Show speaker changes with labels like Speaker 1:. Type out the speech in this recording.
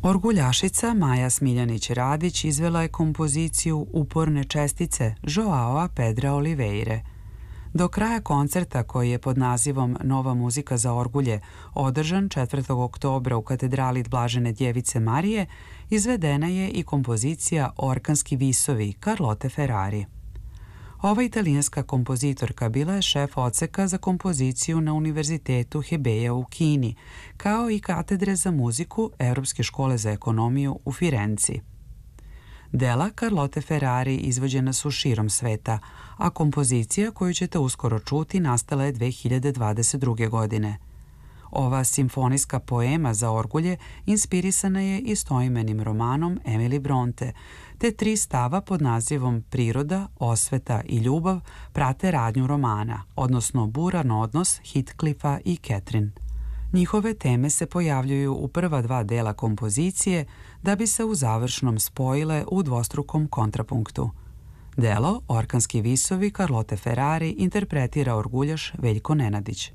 Speaker 1: Orguljašica Maja Smiljanić-Radić izvela je kompoziciju Uporne čestice Joaoa Pedra Oliveire. Do kraja koncerta, koji je pod nazivom Nova muzika za orgulje, održan 4. oktobra u katedrali Blažene djevice Marije, izvedena je i kompozicija Orkanski visovi Carlote Ferrari. Ova italijanska kompozitorka bila je šef odseka za kompoziciju na Univerzitetu Hebeja u Kini, kao i katedre za muziku Europske škole za ekonomiju u Firenci. Dela Carlote Ferrari izvođena su širom sveta, a kompozicija koju ćete uskoro čuti nastala je 2022. godine. Ova simfonijska poema za orgulje inspirisana je istoimenim romanom Emily Bronte, te 3 stava pod nazivom Priroda, osveta i ljubav prate radnju romana, odnosno buran odnos Heathcliffa i Catherine. Njihove teme se pojavljuju u prva 2 dela kompozicije da bi se u završnom spojile u dvostrukom kontrapunktu. Delo Orkanski visovi Carlote Ferrari interpretira orguljaš Veljko Nenadić.